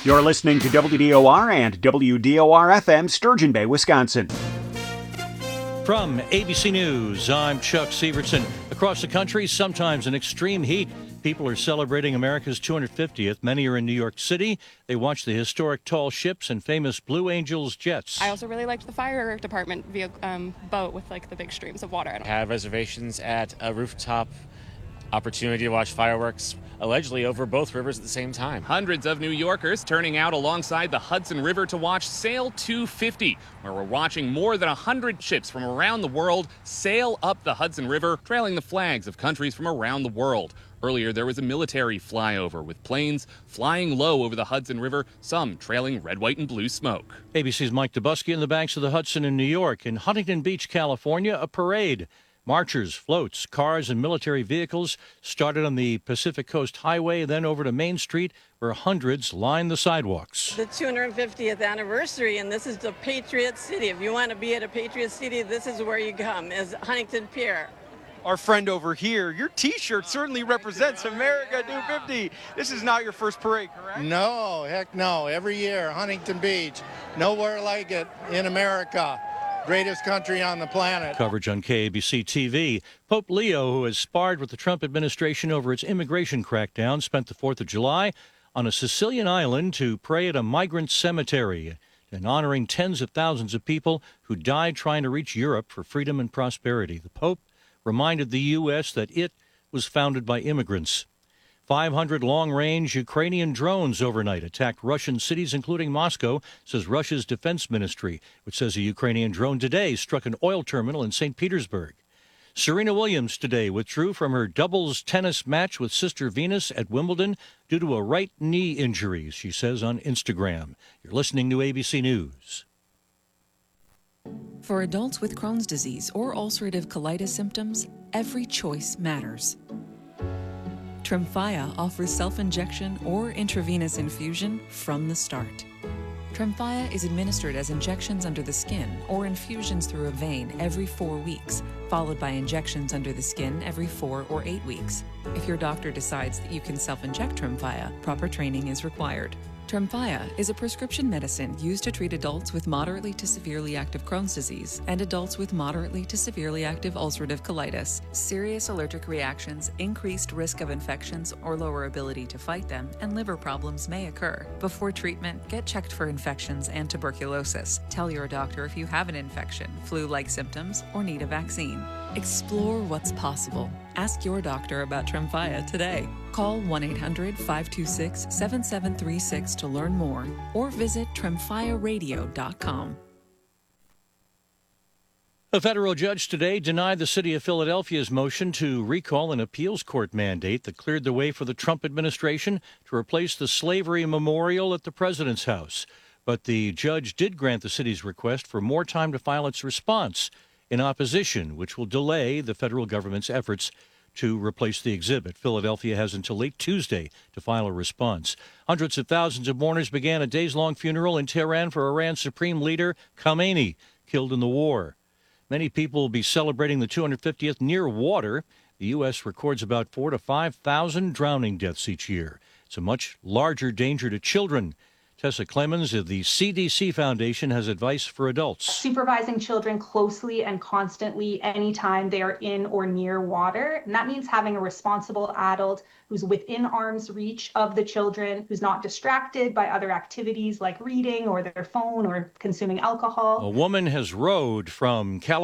You're listening to WDOR and WDOR-FM, Sturgeon Bay, Wisconsin. From ABC News, I'm Chuck Severson. Across the country, sometimes in extreme heat, people are celebrating America's 250th. Many are in New York City. They watch the historic tall ships and famous Blue Angels jets. I also really liked the fire department boat with the big streams of water. I had reservations at a rooftop opportunity to watch fireworks, allegedly over both rivers at the same time. Hundreds of New Yorkers turning out alongside the Hudson River to watch Sail 250, where we're watching more than 100 ships from around the world sail up the Hudson River, trailing the flags of countries from around the world. Earlier, there was a military flyover with planes flying low over the Hudson River, some trailing red, white, and blue smoke. ABC's Mike Dubusky in the banks of the Hudson in New York. In Huntington Beach, California, a parade. Marchers, floats, cars, and military vehicles started on the Pacific Coast Highway, then over to Main Street, where hundreds lined the sidewalks. The 250th anniversary, and this is the Patriot City. If you want to be at a Patriot City, this is where you come, is Huntington Pier. Our friend over here, your T-shirt certainly represents America 250. This is not your first parade, correct? No, heck no. Every year, Huntington Beach, nowhere like it in America. Greatest country on the planet. Coverage on KABC TV. Pope Leo, who has sparred with the Trump administration over its immigration crackdown, spent the 4th of July on a Sicilian island to pray at a migrant cemetery and honoring tens of thousands of people who died trying to reach Europe for freedom and prosperity. The Pope reminded the U.S. that it was founded by immigrants. 500 long-range Ukrainian drones overnight attacked Russian cities, including Moscow, says Russia's defense ministry, which says a Ukrainian drone today struck an oil terminal in St. Petersburg. Serena Williams today withdrew from her doubles tennis match with Sister Venus at Wimbledon due to a right knee injury, she says on Instagram. You're listening to ABC News. For adults with Crohn's disease or ulcerative colitis symptoms, every choice matters. Tremfya offers self-injection or intravenous infusion from the start. Tremfya is administered as injections under the skin or infusions through a vein every 4 weeks, followed by injections under the skin every 4 or 8 weeks. If your doctor decides that you can self-inject Tremfya, proper training is required. Tremfya is a prescription medicine used to treat adults with moderately to severely active Crohn's disease and adults with moderately to severely active ulcerative colitis. Serious allergic reactions, increased risk of infections or lower ability to fight them, and liver problems may occur. Before treatment, get checked for infections and tuberculosis. Tell your doctor if you have an infection, flu-like symptoms, or need a vaccine. Explore what's possible. Ask your doctor about Tremfya today. Call 1-800-526-7736 to learn more or visit tremfyaradio.com. A federal judge today denied the city of Philadelphia's motion to recall an appeals court mandate that cleared the way for the Trump administration to replace the slavery memorial at the president's house. But the judge did grant the city's request for more time to file its response in opposition, which will delay the federal government's efforts to replace the exhibit. Philadelphia has until late Tuesday to file a response. Hundreds of thousands of mourners began a days-long funeral in Tehran for Iran's supreme leader, Khamenei, killed in the war. Many people will be celebrating the 250th near water. The U.S. records about 4,000 to 5,000 drowning deaths each year. It's a much larger danger to children. Tessa Clemens of the CDC Foundation has advice for adults. Supervising children closely and constantly anytime they are in or near water. And that means having a responsible adult who's within arm's reach of the children, who's not distracted by other activities like reading or their phone or consuming alcohol. A woman has rowed from California